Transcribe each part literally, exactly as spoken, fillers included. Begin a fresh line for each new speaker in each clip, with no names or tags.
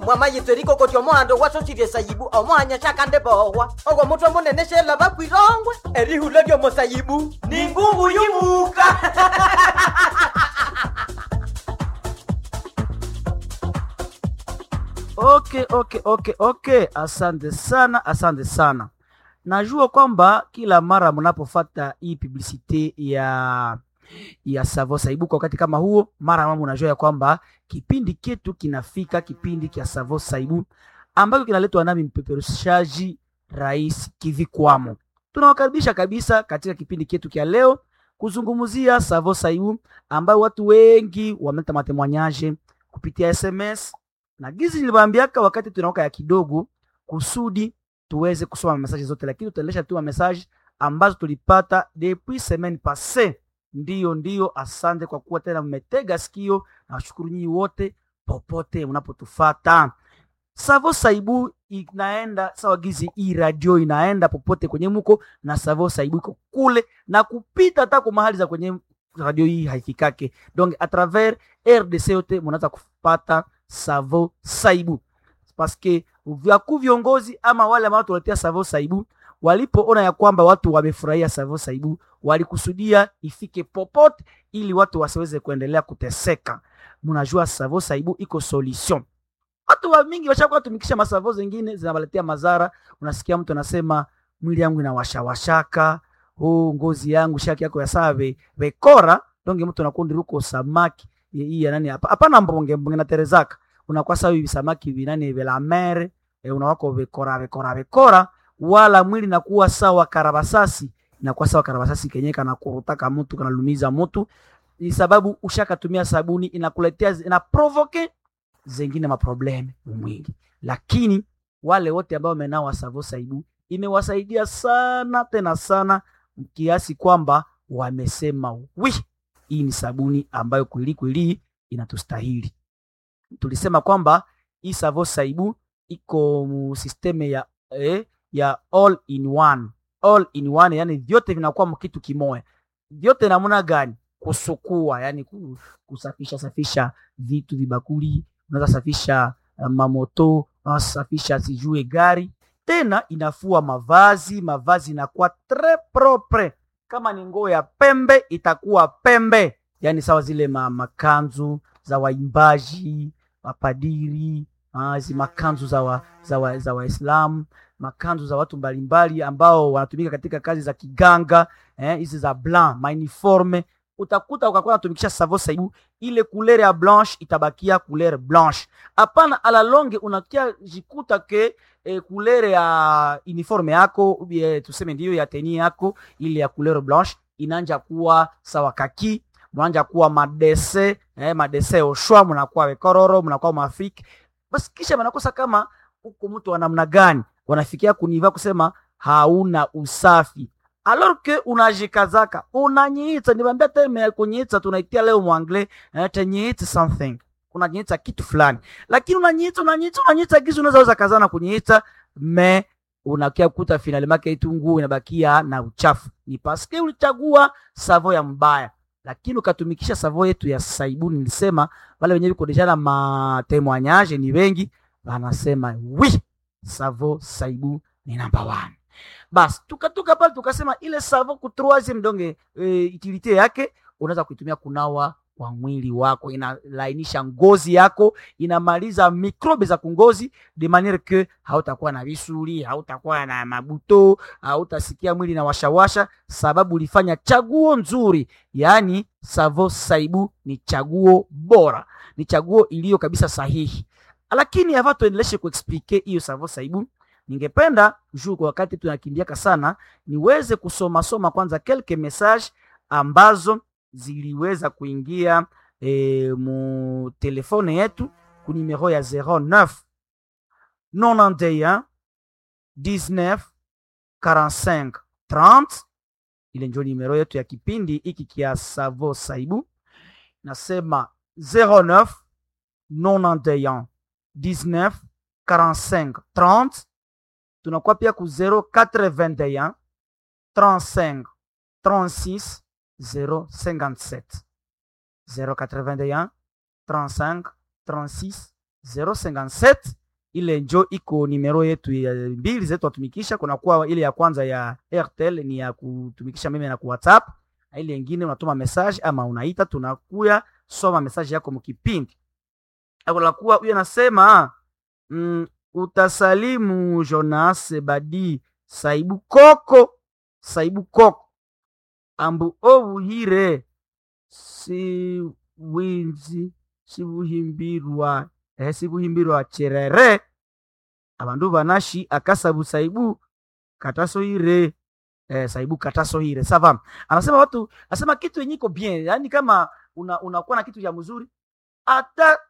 mwama yiteriko kotyo mwando waso chiresa yibu omwanya chakande bohwa ogwo mutwe munene shela bakwirongwe erihulo lyo mosayibu ni ngungu yibuka.
Okay, okay, okay, okay. Asante sana, asante sana. Najua kwamba kila mara mnapofuata hii publicite ya ya Savo Saibu wakati kama huo, mara mama unajua ya kwamba kipindi ketu kinafika, kipindi kia Savo Saibu ambacho kinaletwa nami mpeperushaji Rais Kivikwamo. Tunawakaribisha kabisa katika kipindi ketu kia leo kuzungumzia Savo Saibu ambayo watu wengi wameleta matemoignage kupitia S M S na gizi niliwaambiaka wakati tunaoka ya kidogo kusudi tuweze kusoma message zote, lakini tutaendesha tu message ambazo tulipata depuis semaine passée. Ndiyo ndiyo, asante kwa kuwa tena mmetega sikio, na washukuru nyinyi wote popote mnapotufuata. Savo Saibu inaenda sawa gizi, hii radio inaenda popote kwenye muko, na Savo Saibu iko kule na kupita hata kwa mahali za kwenye radio hii haifikake. Donc à travers R D C yote mnaweza kupata Savo Saibu. Parce que vyaku viongozi ama wale ambao tuletea Savo Saibu walipoona ya kwamba watu wamefurahia Savo Saibu, walikusudia ifike popote ili watu wasiweze kuendelea kuteseka. Mnajua Savo Saibu iko solution. Watu wa mingi washakuwa tumikisha masavo zingine zinawaletea madhara. Unasikia mtu anasema mwili yangu inawashawashaka, oh ngozi yangu shaki yako ya sabe bekora, donge mtu anakundi ruko samaki hii ya nani hapa hapana mbonge mbonge na terezaka unakuwa sawa hivi samaki vinani vela mere e, unawako bekora bekora bekora, wala mwili nakuwa sawa karabasasi na kwa sawa karabasasi kenyeka na kurutaka mtu kana lumiza mtu, ni sababu ushakatumia sabuni inakuletea ina provoke zingine maprobleme mwili. Lakini wale wote ambao wamenawa Savo Saibu imewasaidia sana tena sana, kiasi kwamba wamesema wi, hii ni sabuni ambayo kweli kweli inatustahili. Tulisema kwamba hii Savo Saibu iko mu systeme ya eh, ya all in one. All in one, yani vyote vinakuwa mkitu kimoja. Vyote namna gani? Kusukua, yani kusafisha safisha vitu vibakuli, unaweza safisha uh, mamoto, unaweza safisha sijue gari, tena inafua mavazi, mavazi inakuwa très propre. Kama ni nguo ya pembe itakuwa pembe, yani sawa zile ma, makanzu za waimbaji, mapadiri, hizi makanzu za wa, za wa, za Waislamu, makanzu za watu mbalimbali ambao wanatumika katika kazi za kiganga, eh hizi za blanc, ma uniforme. Utakuta ukakuwa unatumikisha Savo Saibu, ile couleur ya blanche itabakia couleur blanche. Hapana ala longe unakia jikuta ke e, couleur ya uniforme yako e, tuseme ndio ya teni yako ile ya couleur blanche inanja kuwa sawa kaki, mnaanja kuwa madese eh madese oshwa, mnakuwa wekororo, mnakuwa mafiki. Basi kisha mnakosa kama huko mtu wa namna gani wanafikia kuniva kusema hauna usafi. Alors que unajikazaka unanyiita, niwaambia terme ya kunyiita tunaitia leo muangle eh, tenyiita something, unanyiita kitu fulani, lakini unanyiita unanyiita unanyiita kitu unaweza kazana kunyiita me unakia kukuta finali make itunguu inabakia na uchafu. Ni paske ulichagua Savo ya mbaya, lakini ukatumikisha Savo yetu ya Saibu. Nilisema wale wenyewe biko deja na matemoignage ni wengi wanasema wi Savo Saibu ni number one. Bas tukatoka pale tukasema ile Savo ku troisième donge e, utilité yake unaweza kuitumia kunawa kwa mwili wako, inalainisha ngozi yako, inamaliza mikrobe za kungozi de manière que hautakuwa na visuli, hautakuwa na mabuto, hautasikia mwili na washawasha, sababu ulifanya chaguo nzuri. Yani Savo Saibu ni chaguo bora, ni chaguo iliyo kabisa sahihi. Lakini hapa tuendeleshe kuexplique hiyo Savo Saibu, ningependa juu kwa wakati tunakimbiaka sana niweze kusoma soma kwanza quelques messages ambazo ziliweza kuingia e, mu telefone yetu ku numero ya zero neuf nonante dix-neuf quarante-cinq trente. Ile ndio numero yetu ya kipindi hiki kia Savo Saibu. Nasema zero neuf nonante dix-neuf quarante-cinq trente. Tunakuwa pia ku zero quatre-vingt-un trente-cinq trente-six zero cinquante-sept zero quatre-vingt-un trente-cinq trente-six zero cinquante sept. Ile njo iko numero yetu ya mbili zetu watumikisha. Kuna kuwa ile ya kwanza ya Airtel ni ya kutumikisha meme na ku WhatsApp, na ile nyingine unatuma message ama unaita, tunakuya soma message yako mkipindi. Akona kuwa huyu anasema mm, utasalimu Jonas Badi Saibu Koko Saibu Koko ambu obuhire si winzi sibuhimbirwa eh sibuhimbirwa cherere abandu banashi akasabu Saibu katasohire eh Saibu katasohire sava. Anasema watu anasema kitu yenyiko bien, yani kama una unakuwa na kitu ya mzuri hata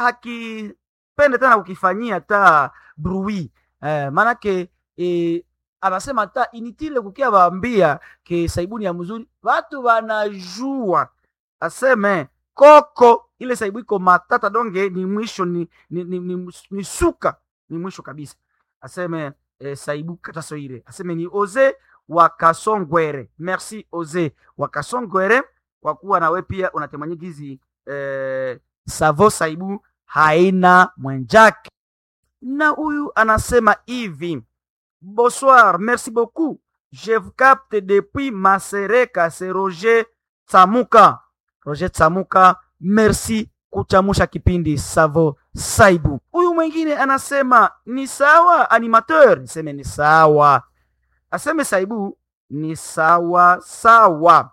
hakipende tena kukifanyia hata bruit eh manake eh, anasema hata initile kukia baambia ke Saibu ni ya mzuri watu wanajua. Aseme koko ile Saibu iko matata donge ni mwisho ni ni, ni, ni, ni suka ni mwisho kabisa. Aseme eh, Saibu katasoire. Aseme ni Oze Wakasongwere. Merci Oze Wakasongwere kwa kuwa nawe pia unatemanyigizi eh, Savo Saibu haina mwenjake. Na huyu anasema hivi: bonsoir, merci beaucoup. Je vous capte depuis Masereka, c'est Roger Tsamuka. Roger Tsamuka, merci kuchamusha kipindi Savo Saibu. Huyu mwingine anasema ni sawa animateur. Niseme ni sawa. Aseme Saibu ni sawa sawa.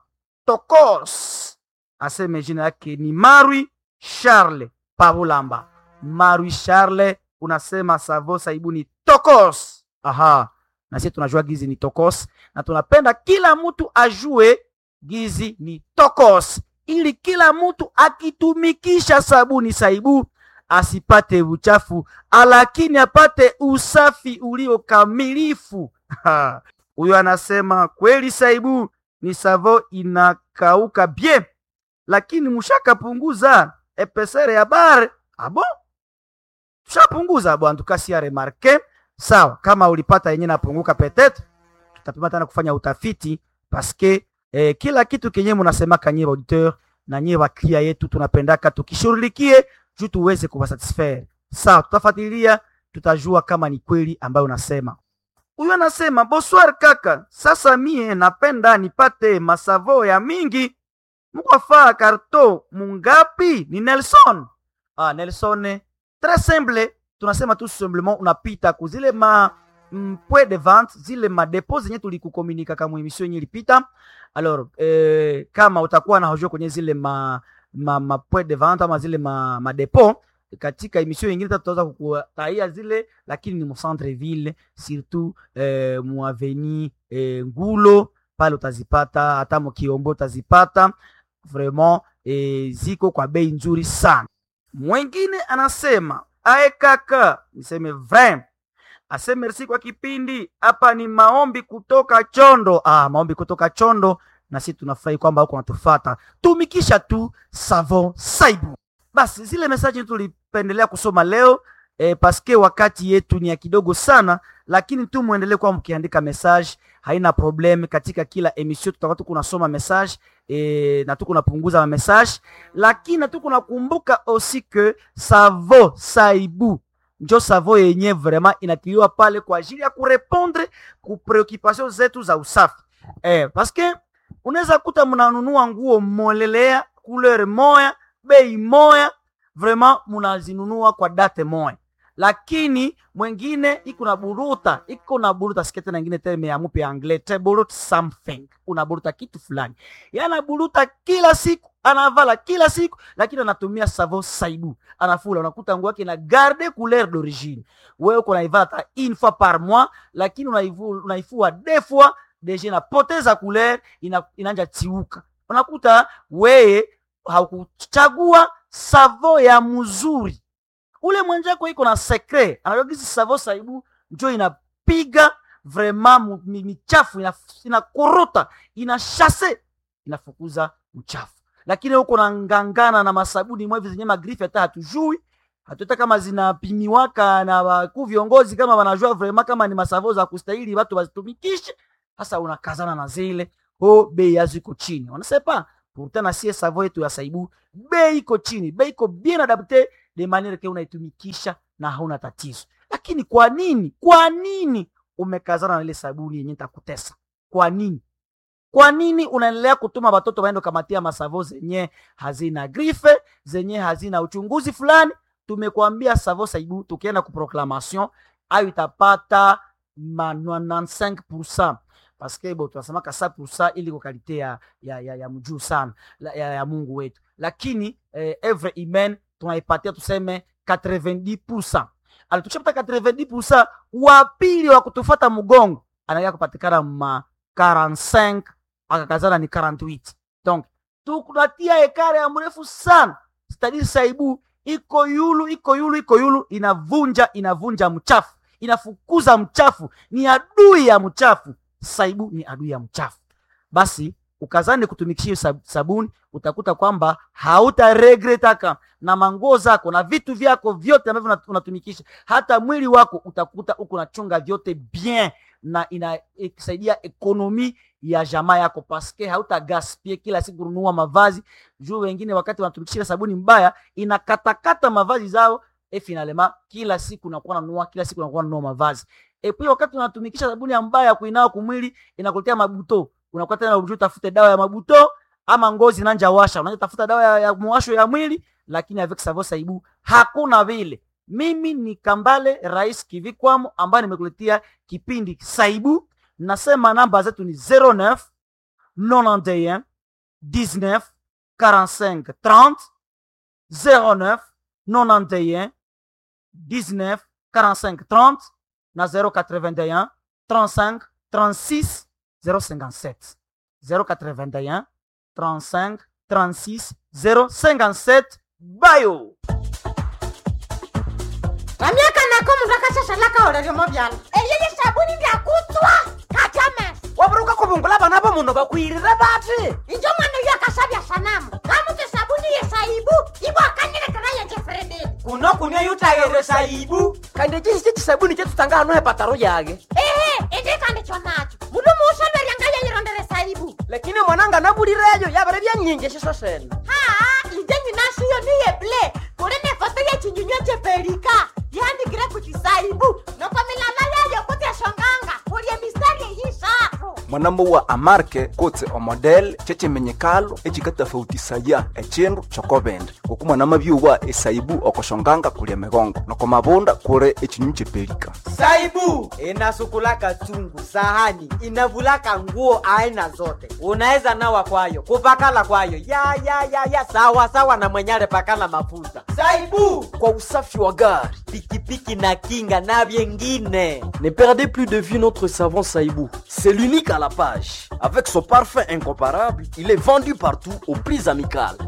Tokos. Aseme jina yake ni Marui Charles Pavulamba. Marui Charles unasema Savo Saibu ni Tokos. Aha, na sisi tunajua gizi ni Tokos na tunapenda kila mtu ajue gizi ni Tokos ili kila mtu akitumikisha sabuni Saibu asipate uchafu lakini apate usafi ulio kamilifu. Huyo anasema kweli Saibu ni Savo inakauka bien lakini mushaka punguza epesere ya bare. Abo tushapunguza bwana, tukasi ya remarque. Sawa, kama ulipata yenye napunguka petete tutapima tena kufanya utafiti paske eh, kila kitu kenye mnasema kanye auditeur na nye waklia yetu tunapendaka tukishughulikie juu tuweze kuwasatisfaire. Sawa, tutafuatilia tutajua kama ni kweli ambayo unasema. Huyu anasema bonsoir kaka, sasa mie napenda nipate masavo ya mingi mkwafaa karto mungapi? Ni Nelson. Ah, Nelson très simple. Tunasema tout simplement unapita kuzile ma mm, point de vente zile ma depot zenye tulikukomunika kama emission yenye ilipita. Alors eh, kama utakuwa na hojo kwenye zile ma ma, ma point de vente ama zile ma, ma depot katika emission nyingine tutaweza kukutaia zile, lakini ni mu centre ville surtout eh, mu avenue eh, Ngulo pale utazipata, hata mu Kiombo utazipata vraiment eh, ziko kwa bei nzuri sana. Mwingine anasema ae kaka, niseme vrai. Aseme merci kwa kipindi. Hapa ni maombi kutoka Chondo. Ah, maombi kutoka Chondo. Na sisi tunafurahi kwamba huko natufuata. Tumikisha tu Savo Saibu. Basi zile message tulipendelea kusoma leo eh, paske wakati yetu ni ya kidogo sana, lakini tu muendelee kwa mkiandika message, haina problem. Katika kila emission tutakuwa tunasoma message eh, na tuko napunguza message, lakini tuko nakumbuka aussi que Savo Saibu njo Savo yenye vraiment inatiliwa pale kwa ajili ya kurepondre ku preoccupation zetu za usafi. Eh, paske unaweza kuta mnanunua nguo molelea couleur moya, bei moya, vraiment munazinunua kwa date moya. Lakini mwingine iko na buruta, iko na buruta skete na nyingine terme ya mupe anglais, te burut something. Unaburuta kitu fulani. Yana buruta kila siku, anavala kila siku, lakini anatumia Savo Saibu. Anafula, unakuta nguo yake na garde couleur d'origine. Wewe uko naivala ta une fois par mois, lakini unaifua unaifua deux fois, deja inapoteza couleur, ina, inanja tiuka. Unakuta wewe haukuchagua Savo ya mzuri. Ule mwenjako iko na secret, anajua Savo Saibu njo inapiga vraiment michafu, ina inakorota, inashase, inafukuza uchafu. Lakini huko na ngangana na masabuni mwevi zenye magrife hata hatujui, hatuta kama zinapimiwaka na waku viongozi kama wanajua vraiment kama ni masavo za kustahili watu wazitumikishe. Sasa unakazana na zile ho bei yazo iko chini. Wanasepa pourtant na sie savo yetu ya Saibu bei iko chini, bei iko bien adapté de manière que unaitumikisha na hauna tatizo. Lakini kwa nini? Kwa nini umekazana na ile sabuni yenye itakutesa? Kwa nini? Kwa nini unaendelea kutuma watoto waende kamatia masavo zenye hazina grife, zenye hazina uchunguzi fulani? Tumekuambia Savo Saibu tukienda ku proclamation ayo itapata ma ninety-five percent parce que bo tunasema ka one percent ili kwa kalite ya ya, ya, ya mjuu sana ya, ya Mungu wetu, lakini eh, every imen tunaipatia tuseme eighty percent. Alituchapata eighty percent, wa pili wa kutufuata mgongo anaenda kupatikana ma forty-five, akakazana ni forty-eight. Donc tukunatia ekare ya mrefu sana. C'est-à-dire Saibu iko yulu iko yulu iko yulu inavunja inavunja mchafu, inafukuza mchafu, ni adui ya mchafu. Saibu ni adui ya mchafu. Basi ukazane kutumikishia sab, sabuni, utakuta kwamba hauta regretaka na manguo zako na vitu vyako vyote ambavyo unatumikisha, hata mwili wako utakuta uko nachunga vyote bien, na inasaidia ekonomi ya jamaa yako, paske hauta gaspie kila siku kununua mavazi. Juu wengine wakati wanatumikisha sabuni mbaya inakatakata mavazi zao, e finalema kila siku unakuwa unanunua kila siku unakuwa unanunua mavazi. E pia wakati unatumikisha sabuni mbaya kuinao kumwili inakuletea mabuto, unakuwa tena unajua tafute dawa ya mabuto ama ngozi nanja washa, unajua tafuta dawa ya, ya mwasho ya mwili, lakini avec Savo Saibu hakuna vile. Mimi ni Kambale Rais Kivikwamo ambaye nimekuletea kipindi Saibu. Nasema namba zetu ni zero nine ninety-one dix-neuf quarante-cinq trente, zero nine ninety-one dix-neuf quarante-cinq trente na zero eight-one trente-cinq trente-six zero cinquante-sept, zero eight-one trente-cinq trente-six zero cinquante-sept. Bayo
Ramyaka nako mundaka shashalaka orere mobyala. Eyeye sabuni bya kutwa. Kachama.
Waburuka kubungula bana ba muno bakwirira bati.
Injo mwana yakasabya sanamu. Kamu te sabuni ye Saibu ibo akanyire kana ya Jefrede.
Kuno kunya yutagere Saibu. Kande chisi sabuni chetu tanga hano hepataro yage.
Ehe, ende kande chonacho. Muno mushalwe yanga ya yirondere Saibu.
Lakini mwananga nabulireyo yabare bya nyinge shiso sena.
Ha, injenyi nasiyo niye ble. Kurene foto ya chinyunyo cheperika. Yani kire kuchisaibu. Noko milala ya yokote ya shonganga. Kurie mistari hii sato.
Mwanambo wa amarke kote o model cheche menyekalo echikata fautisaya echendu chokobende. Kuku mwanama byuwa esaibu okoshonganga kulia megongo. Noko mabonda kure echinyunche pelika.
Saibu inasukulaka chungu, sahani, inavulaka nguo aina zote. Unaeza nawa kwayo, kupakala kwayo. Ya ya ya ya sawa sawa na mwenyale pakala mafuta. Saibu
kwa usafi wa gari,
pikipiki na kinga na vyengine.
Ne perdez plus de vue notre savon Saibu. C'est l'unique à la page. Avec son parfum incomparable, il est vendu partout au prix amical.